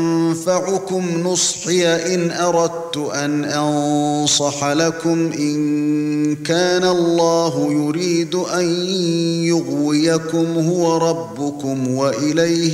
ينفعكم نصحي إن أردت أن أنصح لكم إن كان الله يريد أن يغويكم هو ربكم وإليه